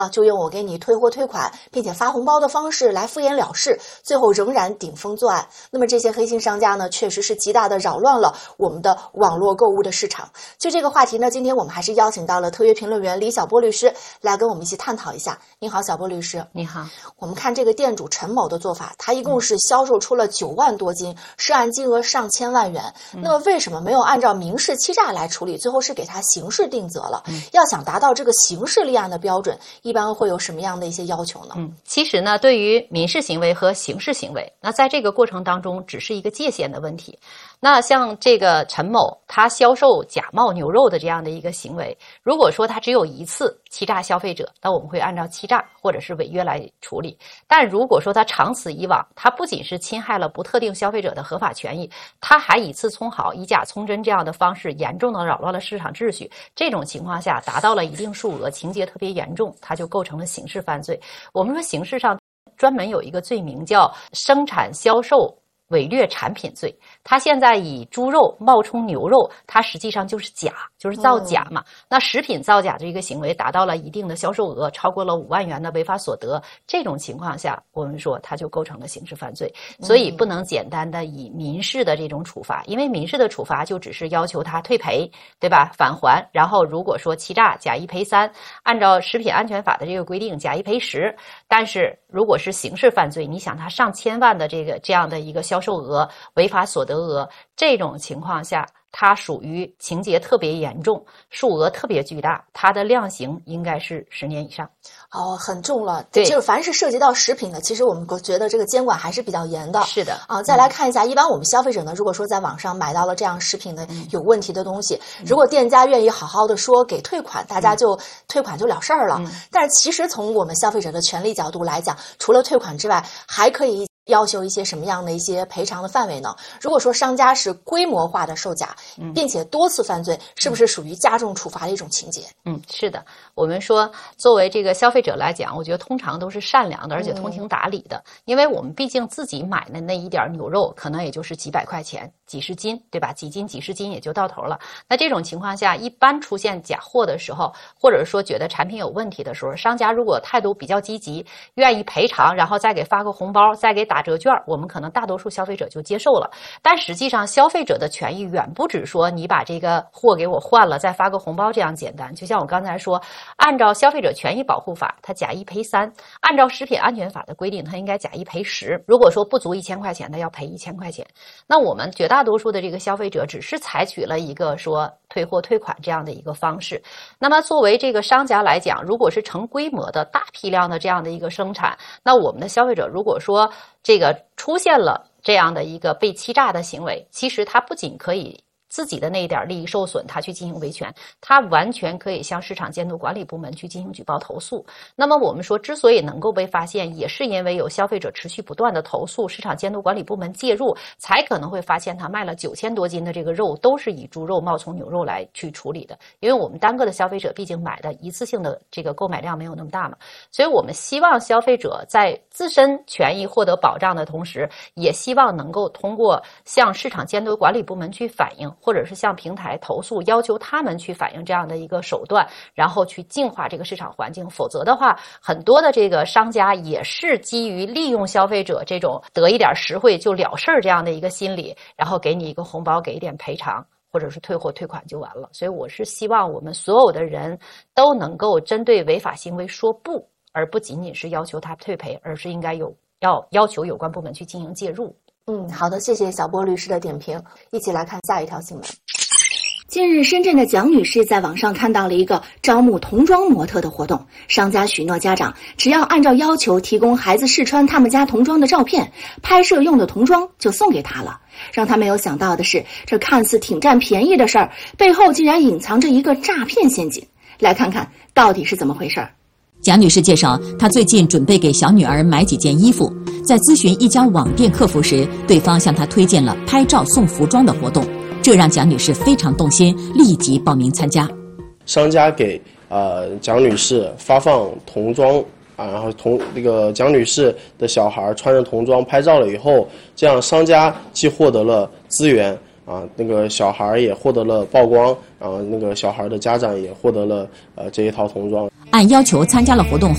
就用我给你退货退款，并且发红包的方式来敷衍了事，最后仍然顶风作案。那么这些黑心商家呢，确实是极大的扰乱了我们的网络购物的市场。就这个话题呢，今天我们还是邀请到了特约评论员李晓波律师来跟我们一起探讨一下。您好，晓波律师。 你好。 我们看这个店主陈某的做法，他一共是销售出了9万多斤，涉案金额上千万元。那么为什么没有按照民事欺诈来处理，最后是给他刑事定责了？要想达到这个刑事立案的标准，一般会有什么样的一些要求呢？ 其实呢，对于民事行为和刑事行为，那在这个过程当中只是一个界限的问题。那像这个陈某，他销售假冒牛肉的这样的一个行为，如果说他只有一次欺诈消费者，那我们会按照欺诈或者是违约来处理。但如果说他长此以往，他不仅是侵害了不特定消费者的合法权益，他还以次充好、以假充真这样的方式严重的扰乱了市场秩序，这种情况下达到了一定数额，情节特别严重，他就构成了刑事犯罪。我们说刑事上专门有一个罪名叫生产销售伪劣产品罪，它现在以猪肉冒充牛肉，它实际上就是假，就是造假嘛。那食品造假这个行为达到了一定的销售额，超过了5万元的违法所得，这种情况下，我们说它就构成了刑事犯罪。所以不能简单的以民事的这种处罚，因为民事的处罚就只是要求他退赔，对吧？返还，然后如果说欺诈，假一赔3，按照食品安全法的这个规定，假一赔10。但是如果是刑事犯罪，你想他上千万的这样的一个销售额、违法所得额，这种情况下，它属于情节特别严重，数额特别巨大，它的量刑应该是10年以上。 很重了。 对， 就是凡是涉及到食品的，其实我们觉得这个监管还是比较严的。 是的。 再来看一下，一般我们消费者呢，如果说在网上买到了这样食品的有问题的东西，如果店家愿意好好的说给退款，大家就退款就了事儿了。但是其实从我们消费者的权利角度来讲，除了退款之外，还可以要求一些什么样的一些赔偿的范围呢？如果说商家是规模化的售假，并且多次犯罪，是不是属于加重处罚的一种情节？ 是的。我们说作为这个消费者来讲，我觉得通常都是善良的，而且通情达理的。因为我们毕竟自己买的那一点牛肉，可能也就是几百块钱、几十斤，对吧？几斤、几十斤也就到头了。那这种情况下，一般出现假货的时候，或者说觉得产品有问题的时候，商家如果态度比较积极，愿意赔偿，然后再给发个红包，再给打折券，我们可能大多数消费者就接受了。但实际上消费者的权益远不止说你把这个货给我换了再发个红包这样简单。就像我刚才说，按照消费者权益保护法，它假一赔3；按照食品安全法的规定，它应该假一赔10。如果说不足1000块钱的，要赔1000块钱。那我们绝大多数的这个消费者只是采取了一个说退货退款这样的一个方式。那么作为这个商家来讲，如果是成规模的大批量的这样的一个生产，那我们的消费者如果说这个出现了这样的一个被欺诈的行为，其实它不仅可以自己的那一点利益受损，他去进行维权，他完全可以向市场监督管理部门去进行举报投诉。那么我们说，之所以能够被发现，也是因为有消费者持续不断的投诉，市场监督管理部门介入，才可能会发现他卖了9000多斤的这个肉都是以猪肉冒充牛肉来去处理的。因为我们单个的消费者毕竟买的一次性的这个购买量没有那么大嘛，所以我们希望消费者在自身权益获得保障的同时，也希望能够通过向市场监督管理部门去反映，或者是向平台投诉，要求他们去反映这样的一个手段，然后去净化这个市场环境。否则的话，很多的这个商家也是基于利用消费者这种得一点实惠就了事儿这样的一个心理，然后给你一个红包，给一点赔偿，或者是退货退款就完了。所以我是希望我们所有的人都能够针对违法行为说不，而不仅仅是要求他退赔，而是应该要求有关部门去进行介入。 好的，谢谢小波律师的点评。一起来看下一条新闻。 近日，深圳的蒋女士在网上看到了一个招募童装模特的活动，商家许诺家长只要按照要求提供孩子试穿他们家童装的照片，拍摄用的童装就送给他了。让他没有想到的是，这看似挺占便宜的事儿，背后竟然隐藏着一个诈骗陷阱。来看看到底是怎么回事。 蒋女士介绍，她最近准备给小女儿买几件衣服，在咨询一家网店客服时，对方向她推荐了拍照送服装的活动，这让蒋女士非常动心，立即报名参加。 商家给蒋女士发放童装然后那个蒋女士的小孩穿着童装拍照了以后，这样商家既获得了资源那个小孩也获得了曝光，然后那个小孩的家长也获得了这一套童装。 按要求参加了活动后，